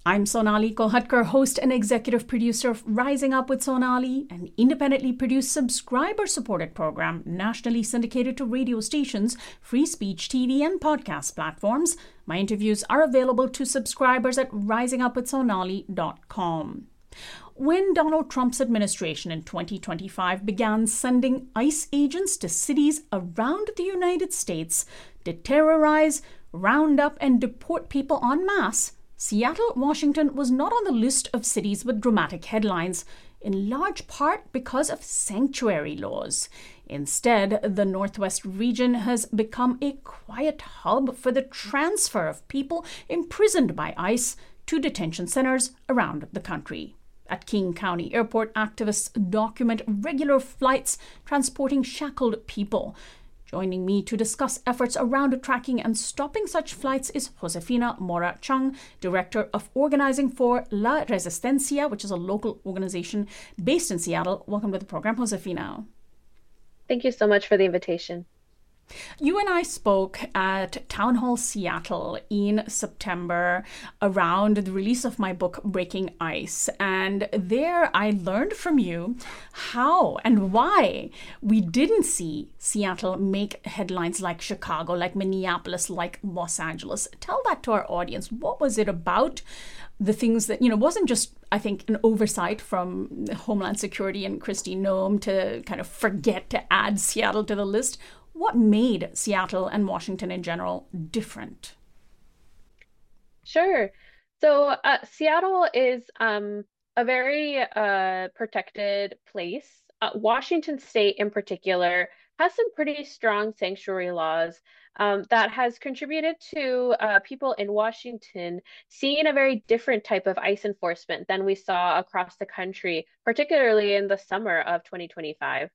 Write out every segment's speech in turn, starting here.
I'm Sonali Kolhatkar, host and executive producer of Rising Up with Sonali, an independently produced subscriber-supported program nationally syndicated to radio stations, free speech TV, and podcast platforms. My interviews are available to subscribers at risingupwithsonali.com. When Donald Trump's administration in 2025 began sending ICE agents to cities around the United States to terrorize, round up, and deport people en masse, Seattle, Washington was not on the list of cities with dramatic headlines, in large part because of sanctuary laws. Instead, the Northwest region has become a quiet hub for the transfer of people imprisoned by ICE to detention centers around the country. At King County Airport, activists document regular flights transporting shackled people. Joining me to discuss efforts around tracking and stopping such flights is Josefina Mora Chung, Director of Organizing for La Resistencia, which is a local organization based in Seattle. Welcome to the program, Josefina. Thank you so much for the invitation. You and I spoke at Town Hall Seattle in September around the release of my book, Breaking Ice. And there I learned from you how and why we didn't see Seattle make headlines like Chicago, like Minneapolis, like Los Angeles. Tell that to our audience. What was it about the things that, wasn't just, I think, an oversight from Homeland Security and Kristi Noem to kind of forget to add Seattle to the list? What made Seattle and Washington in general different? Sure. So Seattle is a very protected place. Washington State in particular has some pretty strong sanctuary laws that has contributed to people in Washington seeing a very different type of ICE enforcement than we saw across the country, particularly in the summer of 2025.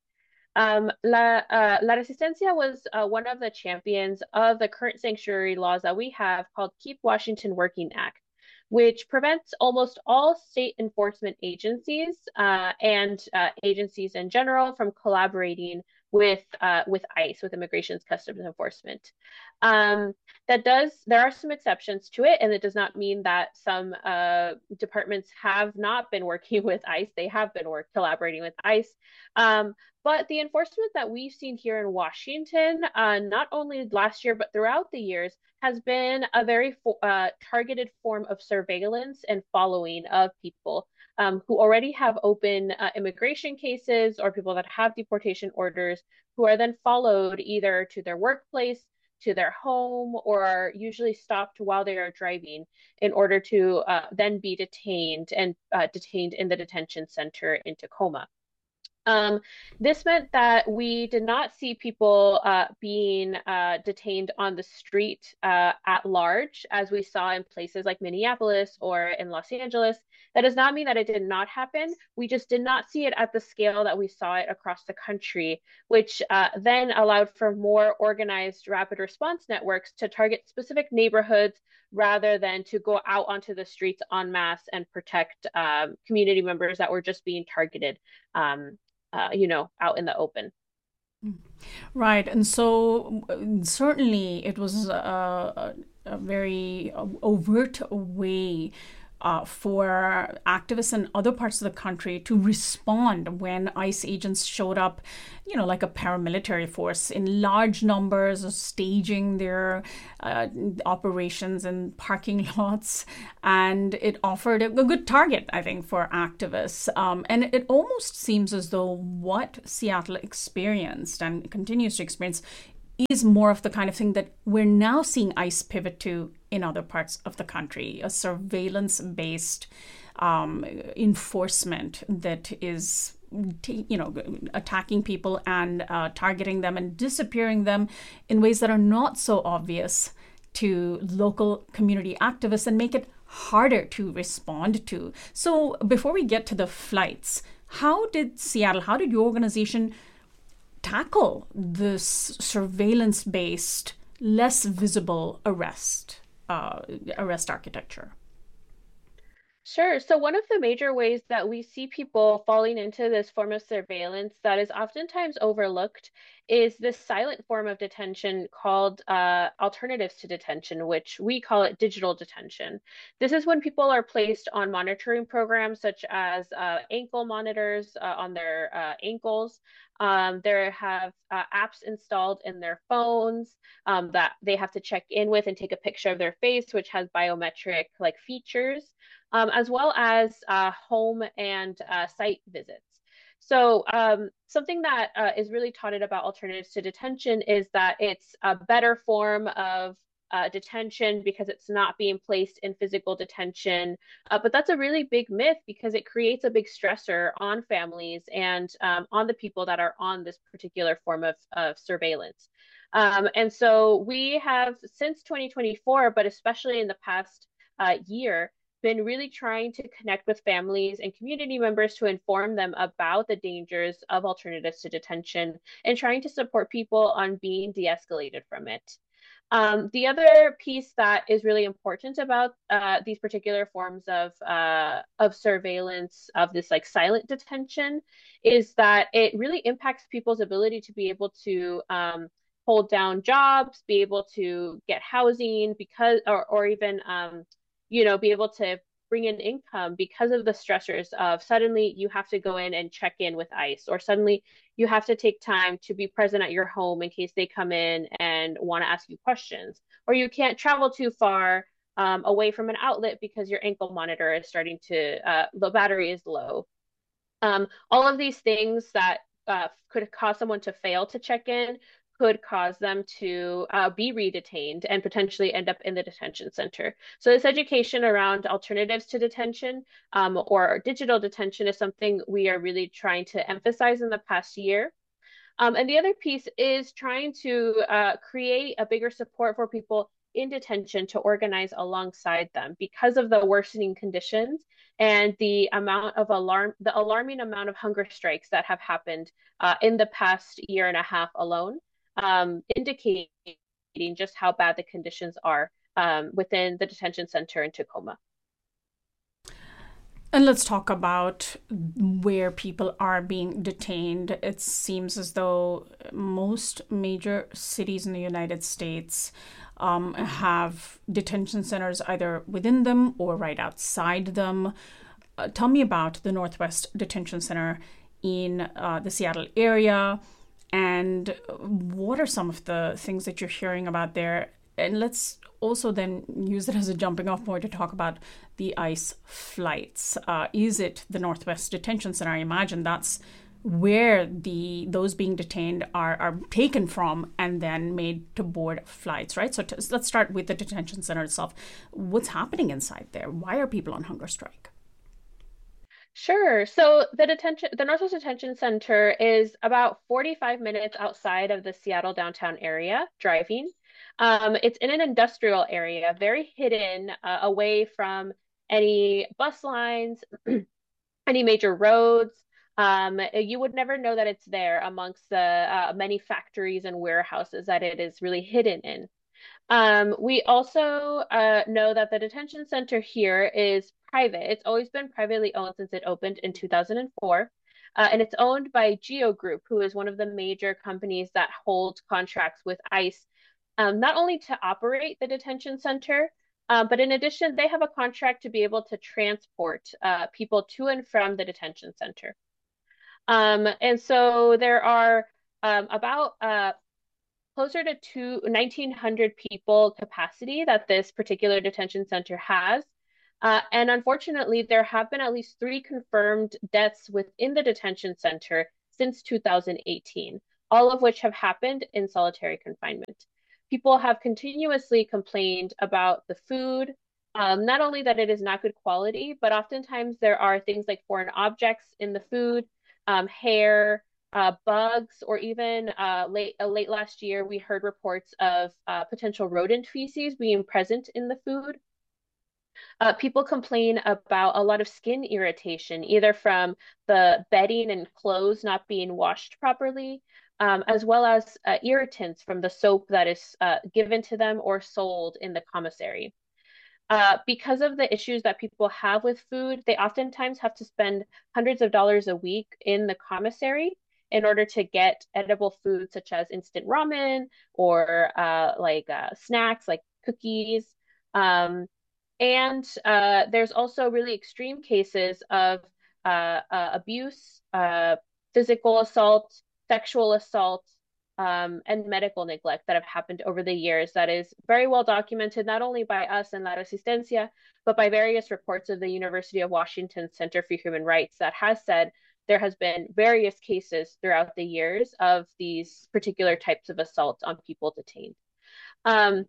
La Resistencia was one of the champions of the current sanctuary laws that we have called Keep Washington Working Act, which prevents almost all state enforcement agencies and agencies in general from collaborating with ICE, with Immigration Customs Enforcement. There are some exceptions to it, and it does not mean that some departments have not been working with ICE. They have been collaborating with ICE. But the enforcement that we've seen here in Washington, not only last year, but throughout the years, has been a very targeted form of surveillance and following of people who already have open immigration cases or people that have deportation orders who are then followed either to their workplace, to their home, or usually stopped while they are driving in order to then be detained in the detention center in Tacoma. This meant that we did not see people being detained on the street at large, as we saw in places like Minneapolis or in Los Angeles. That does not mean that it did not happen. We just did not see it at the scale that we saw it across the country, which then allowed for more organized rapid response networks to target specific neighborhoods rather than to go out onto the streets en masse and protect community members that were just being targeted. Out in the open. Right. And so certainly it was a very overt way for activists in other parts of the country to respond when ICE agents showed up, like a paramilitary force in large numbers, staging their operations in parking lots. And it offered a good target, I think, for activists. And it almost seems as though what Seattle experienced and continues to experience is more of the kind of thing that we're now seeing ICE pivot to in other parts of the country, a surveillance-based enforcement that is, attacking people and targeting them and disappearing them in ways that are not so obvious to local community activists and make it harder to respond to. So before we get to the flights, how did your organization tackle this surveillance-based, less visible arrest architecture? Sure. So one of the major ways that we see people falling into this form of surveillance that is oftentimes overlooked is this silent form of detention called alternatives to detention, which we call it digital detention. This is when people are placed on monitoring programs such as ankle monitors on their ankles. There have apps installed in their phones that they have to check in with and take a picture of their face, which has biometric like features as well as home and site visits. So something that is really touted about alternatives to detention is that it's a better form of detention because it's not being placed in physical detention. But that's a really big myth because it creates a big stressor on families and on the people that are on this particular form of surveillance. And so we have since 2024, but especially in the past year, been really trying to connect with families and community members to inform them about the dangers of alternatives to detention and trying to support people on being de-escalated from it. The other piece that is really important about these particular forms of surveillance of this like silent detention is that it really impacts people's ability to be able to hold down jobs, be able to get housing because or even be able to bring in income because of the stressors of suddenly you have to go in and check in with ICE, or suddenly you have to take time to be present at your home in case they come in and want to ask you questions, or you can't travel too far away from an outlet because your ankle monitor is starting to, the battery is low. All of these things that could cause someone to fail to check in could cause them to be redetained and potentially end up in the detention center. So this education around alternatives to detention or digital detention is something we are really trying to emphasize in the past year. And the other piece is trying to create a bigger support for people in detention to organize alongside them because of the worsening conditions and the alarming amount of hunger strikes that have happened in the past year and a half alone, indicating just how bad the conditions are within the detention center in Tacoma. And let's talk about where people are being detained. It seems as though most major cities in the United States have detention centers either within them or right outside them. Tell me about the Northwest Detention Center in the Seattle area, and what are some of the things that you're hearing about there? And let's also then use it as a jumping off point to talk about the ICE flights. Is it the Northwest Detention Center? I imagine that's where those being detained are taken from and then made to board flights, right? So let's start with the detention center itself. What's happening inside there? Why are people on hunger strike? Sure. So the Northwest Detention Center is about 45 minutes outside of the Seattle downtown area, driving. It's in an industrial area, very hidden, away from any bus lines, any major roads. You would never know that it's there amongst the many factories and warehouses that it is really hidden in. We also know that the detention center here is private. It's always been privately owned since it opened in 2004. And it's owned by Geo Group, who is one of the major companies that hold contracts with ICE, not only to operate the detention center, but in addition, they have a contract to be able to transport people to and from the detention center. And so there are about closer to 1,900 people capacity that this particular detention center has. And unfortunately, there have been at least 3 confirmed deaths within the detention center since 2018, all of which have happened in solitary confinement. People have continuously complained about the food, not only that it is not good quality, but oftentimes there are things like foreign objects in the food, hair, bugs, or even late last year, we heard reports of potential rodent feces being present in the food. People complain about a lot of skin irritation, either from the bedding and clothes not being washed properly, as well as irritants from the soap that is given to them or sold in the commissary. Because of the issues that people have with food, they oftentimes have to spend hundreds of dollars a week in the commissary in order to get edible food such as instant ramen or snacks like cookies. Um, and there's also really extreme cases of abuse, physical assault, sexual assault, and medical neglect that have happened over the years that is very well documented, not only by us in La Resistencia, but by various reports of the University of Washington Center for Human Rights that has said there has been various cases throughout the years of these particular types of assaults on people detained. Um,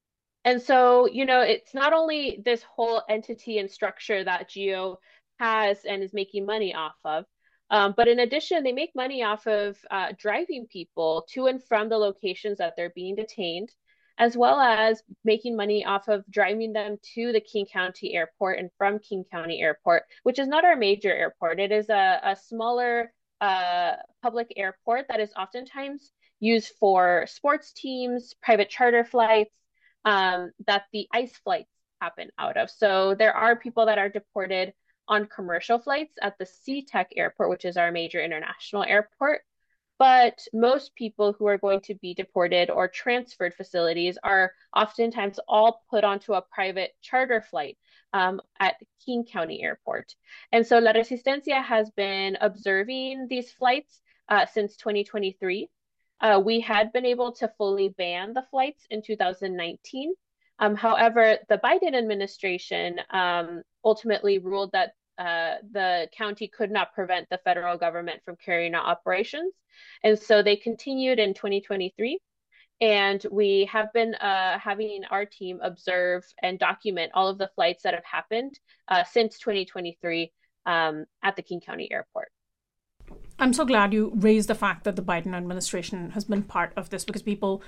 and so, it's not only this whole entity and structure that GEO has and is making money off of, but in addition, they make money off of driving people to and from the locations that they're being detained, as well as making money off of driving them to the King County Airport and from King County Airport, which is not our major airport. It is a smaller public airport that is oftentimes used for sports teams, private charter flights, that the ICE flights happen out of. So there are people that are deported on commercial flights at the SeaTac airport, which is our major international airport. But most people who are going to be deported or transferred facilities are oftentimes all put onto a private charter flight at King County Airport. And so La Resistencia has been observing these flights since 2023. We had been able to fully ban the flights in 2019. However, the Biden administration ultimately ruled that the county could not prevent the federal government from carrying out operations. And so they continued in 2023. And we have been having our team observe and document all of the flights that have happened since 2023 at the King County Airport. I'm so glad you raised the fact that the Biden administration has been part of this, because people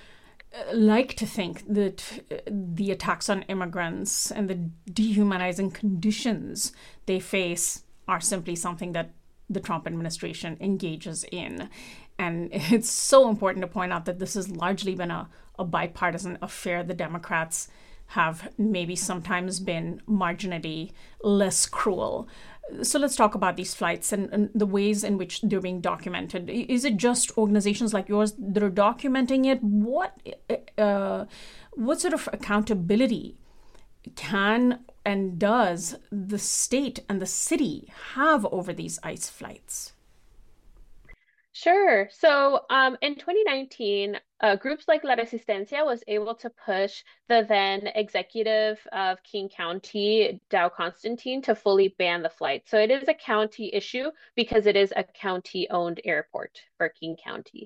like to think that the attacks on immigrants and the dehumanizing conditions they face are simply something that the Trump administration engages in. And it's so important to point out that this has largely been a bipartisan affair. The Democrats have maybe sometimes been marginally less cruel. So let's talk about these flights and the ways in which they're being documented. Is it just organizations like yours that are documenting it? What sort of accountability can and does the state and the city have over these ICE flights? Sure. So in 2019, groups like La Resistencia was able to push the then executive of King County, Dow Constantine, to fully ban the flight. So it is a county issue because it is a county-owned airport for King County.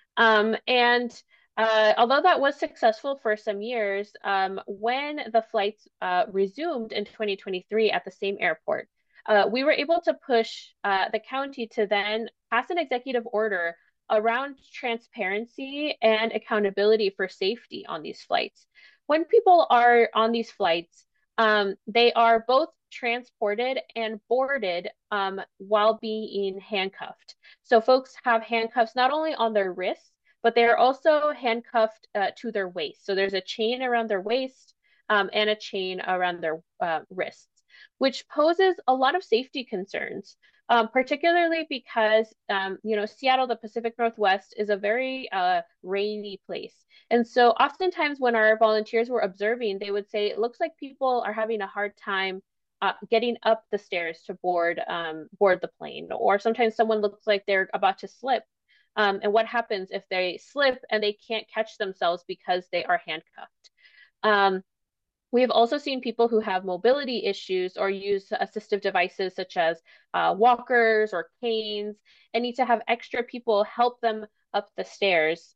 And although that was successful for some years, when the flights resumed in 2023 at the same airport, we were able to push the county to then pass an executive order around transparency and accountability for safety on these flights. When people are on these flights, they are both transported and boarded while being handcuffed. So folks have handcuffs not only on their wrists, but they are also handcuffed to their waist. So there's a chain around their waist and a chain around their wrists, which poses a lot of safety concerns, particularly because, Seattle, the Pacific Northwest, is a very rainy place. And so oftentimes when our volunteers were observing, they would say, it looks like people are having a hard time getting up the stairs to board the plane. Or sometimes someone looks like they're about to slip. And what happens if they slip and they can't catch themselves because they are handcuffed? We have also seen people who have mobility issues or use assistive devices such as walkers or canes and need to have extra people help them up the stairs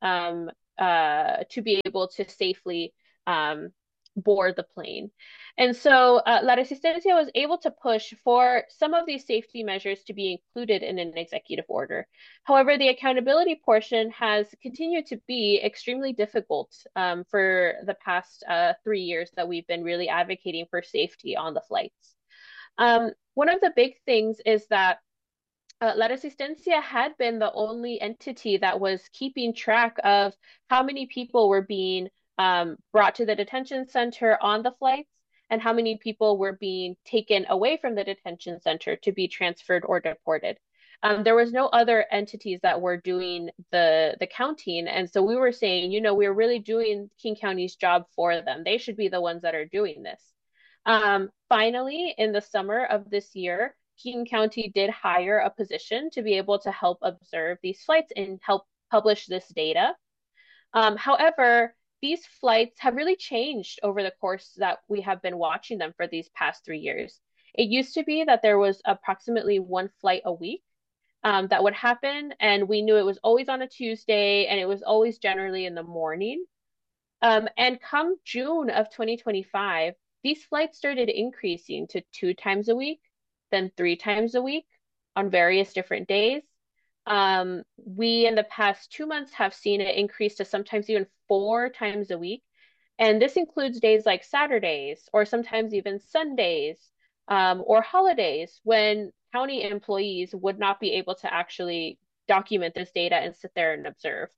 to be able to safely board the plane. And so La Resistencia was able to push for some of these safety measures to be included in an executive order. However, the accountability portion has continued to be extremely difficult for the past 3 years that we've been really advocating for safety on the flights. One of the big things is that La Resistencia had been the only entity that was keeping track of how many people were being brought to the detention center on the flights, and how many people were being taken away from the detention center to be transferred or deported. There was no other entities that were doing the counting, and so we were saying, we're really doing King County's job for them. They should be the ones that are doing this. Finally, in the summer of this year, King County did hire a position to be able to help observe these flights and help publish this data. However, these flights have really changed over the course that we have been watching them for these past 3 years. It used to be that there was approximately one flight a week that would happen, and we knew it was always on a Tuesday, and it was always generally in the morning. And come June of 2025, these flights started increasing to 2 times a week, then 3 times a week on various different days. We in the past 2 months have seen it increase to sometimes even 4 times a week. And this includes days like Saturdays or sometimes even Sundays, or holidays when county employees would not be able to actually document this data and sit there and observe.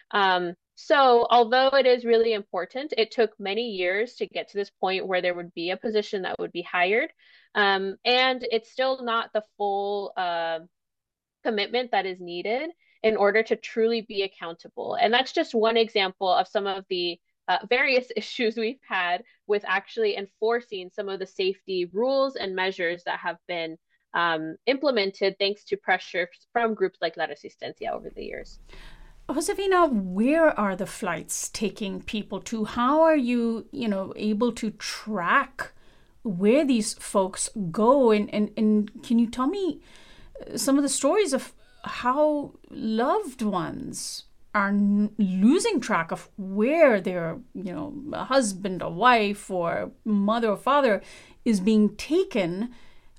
So although it is really important, it took many years to get to this point where there would be a position that would be hired. And it's still not the full commitment that is needed in order to truly be accountable. And that's just one example of some of the various issues we've had with actually enforcing some of the safety rules and measures that have been implemented thanks to pressure from groups like La Resistencia over the years. Josefina, where are the flights taking people to? How are you, able to track where these folks go? And can you tell me some of the stories of how loved ones are losing track of where their, a husband, a wife, or mother or father is being taken?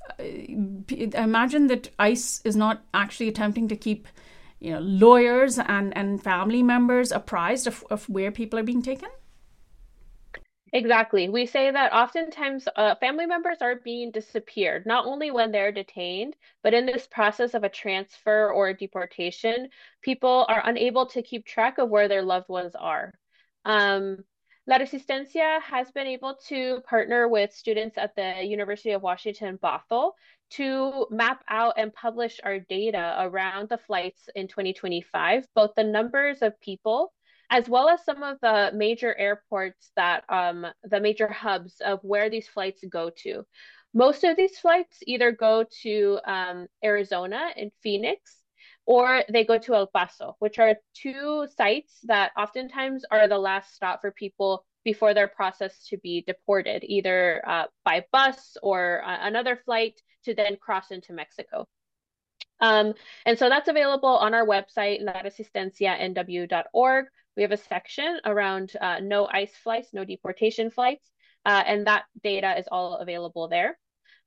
I imagine that ICE is not actually attempting to keep, lawyers and family members apprised of where people are being taken? Exactly. We say that oftentimes family members are being disappeared, not only when they're detained, but in this process of a transfer or a deportation, people are unable to keep track of where their loved ones are. La Resistencia has been able to partner with students at the University of Washington, Bothell, to map out and publish our data around the flights in 2025, both the numbers of people as well as some of the major airports that the major hubs of where these flights go to. Most of these flights either go to Arizona and Phoenix, or they go to El Paso, which are two sites that oftentimes are the last stop for people before they're processed to be deported, either by bus or another flight to then cross into Mexico. And so that's available on our website, laresistencianw.org. We have a section around no ICE flights, no deportation flights, and that data is all available there.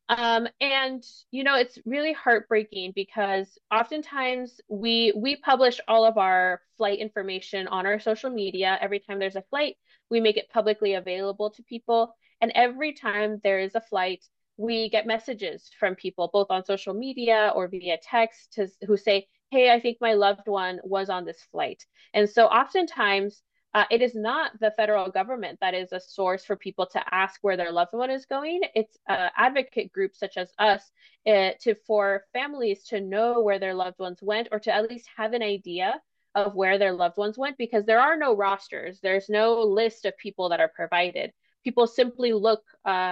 And it's really heartbreaking because oftentimes we publish all of our flight information on our social media. Every time there's a flight, we make it publicly available to people. And every time there is a flight, we get messages from people, both on social media or via text, who say, hey, I think my loved one was on this flight. And so oftentimes, it is not the federal government that is a source for people to ask where their loved one is going. It's advocate groups such as us for families to know where their loved ones went, or to at least have an idea of where their loved ones went, because there are no rosters. There's no list of people that are provided. People simply look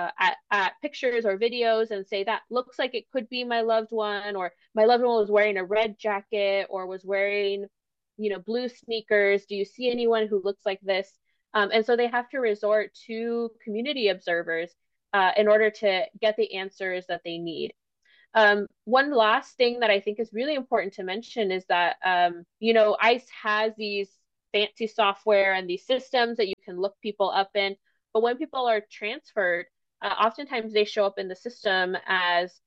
at pictures or videos and say, that looks like it could be my loved one, or my loved one was wearing a red jacket or was wearing, blue sneakers. Do you see anyone who looks like this? And so they have to resort to community observers in order to get the answers that they need. One last thing that I think is really important to mention is that, ICE has these fancy software and these systems that you can look people up in. But when people are transferred, oftentimes they show up in the system as,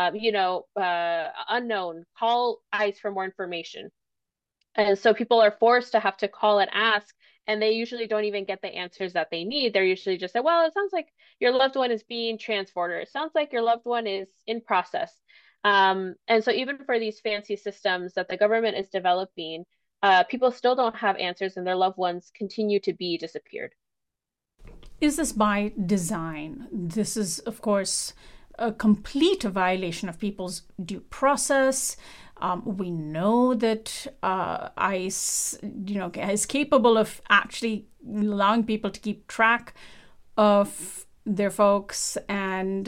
unknown, call ICE for more information. And so people are forced to have to call and ask, and they usually don't even get the answers that they need. They're usually just say, well, it sounds like your loved one is being transferred, or it sounds like your loved one is in process. And so even for these fancy systems that the government is developing, people still don't have answers, and their loved ones continue to be disappeared. Is this by design? This is, of course, a complete violation of people's due process. We know that ICE, is capable of actually allowing people to keep track of their folks, and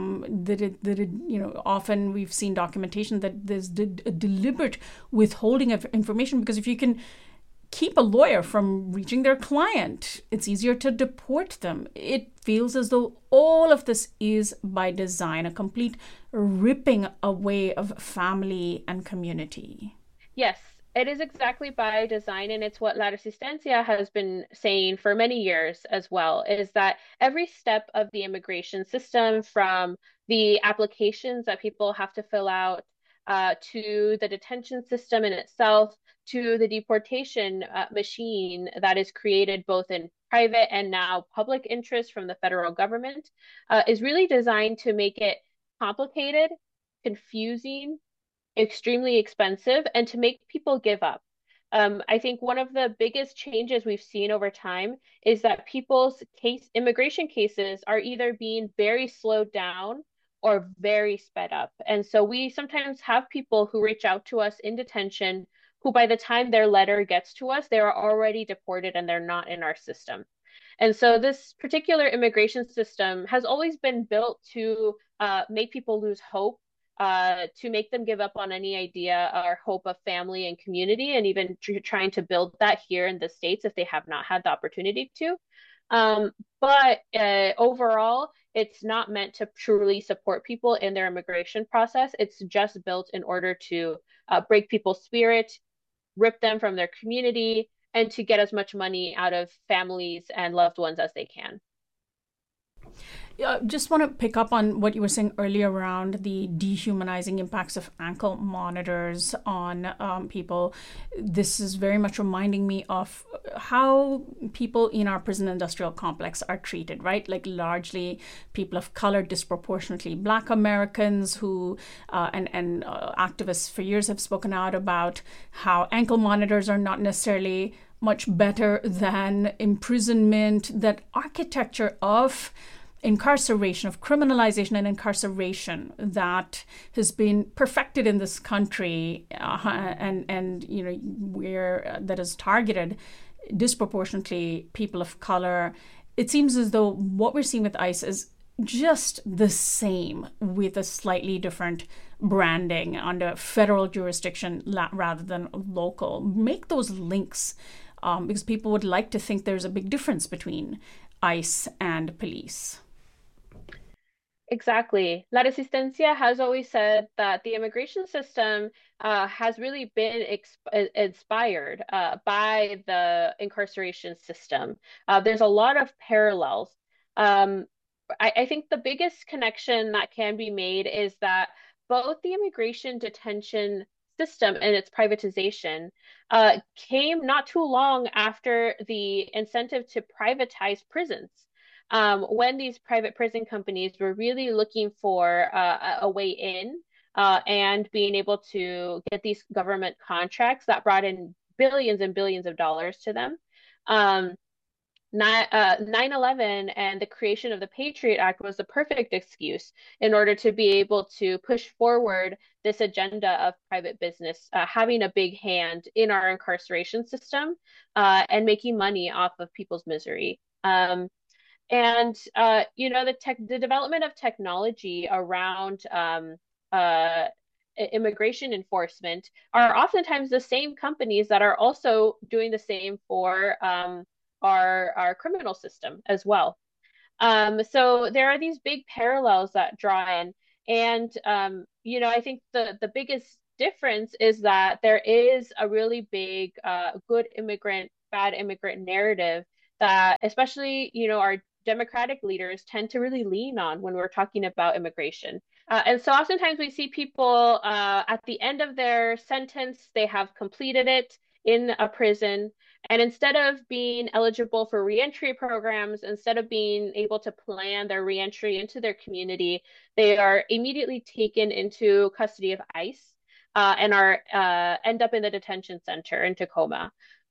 often we've seen documentation that there's a deliberate withholding of information, because if you can keep a lawyer from reaching their client, it's easier to deport them. It feels as though all of this is by design, a complete ripping away of family and community. Yes, it is exactly by design, and it's what La Resistencia has been saying for many years as well, is that every step of the immigration system, from the applications that people have to fill out, to the detention system in itself, to the deportation machine that is created both in private and now public interest from the federal government, is really designed to make it complicated, confusing, extremely expensive, and to make people give up. I think one of the biggest changes we've seen over time is that people's immigration cases are either being very slowed down or very sped up. And so we sometimes have people who reach out to us in detention who, by the time their letter gets to us, they are already deported and they're not in our system. And so this particular immigration system has always been built to make people lose hope, to make them give up on any idea or hope of family and community, and even trying to build that here in the States if they have not had the opportunity to. But overall, it's not meant to truly support people in their immigration process. It's just built in order to break people's spirit, rip them from their community, and to get as much money out of families and loved ones as they can. Just want to pick up on what you were saying earlier around the dehumanizing impacts of ankle monitors on people. This is very much reminding me of how people in our prison industrial complex are treated, right? Like largely people of color, disproportionately Black Americans, who and activists for years have spoken out about how ankle monitors are not necessarily much better than imprisonment, that architecture of incarceration, of criminalization and incarceration that has been perfected in this country, and where that has targeted disproportionately people of color. It seems as though what we're seeing with ICE is just the same, with a slightly different branding under federal jurisdiction rather than local. Make those links, because people would like to think there's a big difference between ICE and police. Exactly. La Resistencia has always said that the immigration system has really been inspired by the incarceration system. There's a lot of parallels. Um, I think the biggest connection that can be made is that both the immigration detention system and its privatization came not too long after the incentive to privatize prisons. When these private prison companies were really looking for a way in, and being able to get these government contracts that brought in billions and billions of dollars to them. 9/11 and the creation of the Patriot Act was the perfect excuse in order to be able to push forward this agenda of private business having a big hand in our incarceration system, and making money off of people's misery. And the development of technology around immigration enforcement are oftentimes the same companies that are also doing the same for our criminal system as well. So there are these big parallels that draw in, and I think the biggest difference is that there is a really big good immigrant, bad immigrant narrative that especially our Democratic leaders tend to really lean on when we're talking about immigration. And so oftentimes we see people at the end of their sentence, they have completed it in a prison. And instead of being eligible for reentry programs, instead of being able to plan their reentry into their community, they are immediately taken into custody of ICE, and are end up in the detention center in Tacoma.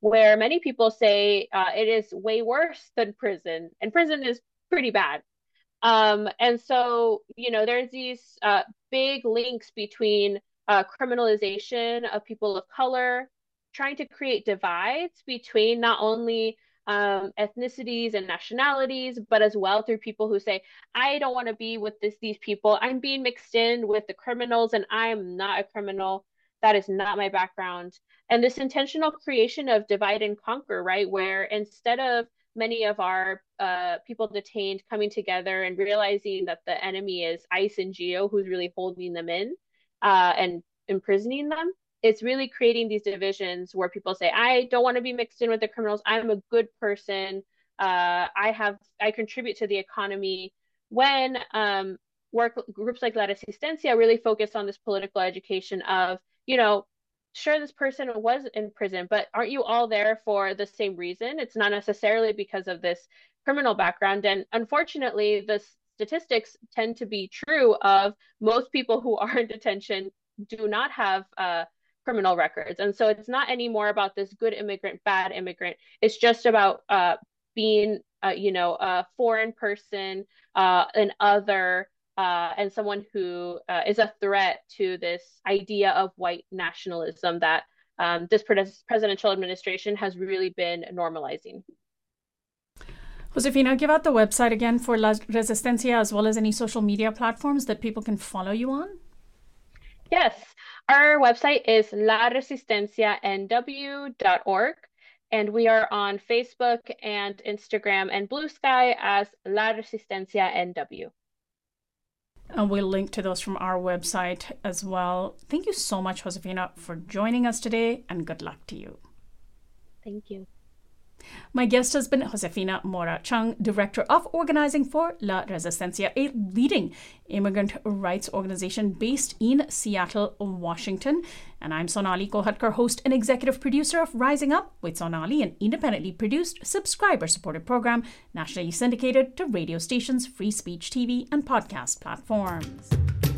where many people say it is way worse than prison, and prison is pretty bad. And so, there's these big links between criminalization of people of color, trying to create divides between not only ethnicities and nationalities, but as well through people who say, I don't want to be with these people. I'm being mixed in with the criminals, and I'm not a criminal. That is not my background. And this intentional creation of divide and conquer, right? Where instead of many of our people detained coming together and realizing that the enemy is ICE and GEO, who's really holding them in and imprisoning them. It's really creating these divisions where people say, I don't want to be mixed in with the criminals. I'm a good person. I contribute to the economy. When work groups like La Resistencia really focus on this political education of, sure, this person was in prison, but aren't you all there for the same reason? It's not necessarily because of this criminal background. And unfortunately, the statistics tend to be true of most people who are in detention do not have criminal records. And so it's not anymore about this good immigrant, bad immigrant. It's just about being, a foreign person, an other, and someone who is a threat to this idea of white nationalism that this presidential administration has really been normalizing. Josefina, give out the website again for La Resistencia, as well as any social media platforms that people can follow you on. Yes, our website is laresistencianw.org, and we are on Facebook and Instagram and Blue Sky as La Resistencia NW. And we'll link to those from our website as well. Thank you so much, Josefina, for joining us today, and good luck to you. Thank you. My guest has been Josefina Mora Chung, Director of Organizing for La Resistencia, a leading immigrant rights organization based in Seattle, Washington. And I'm Sonali Kolhatkar, host and executive producer of Rising Up with Sonali, an independently produced, subscriber-supported program nationally syndicated to radio stations, free speech TV, and podcast platforms.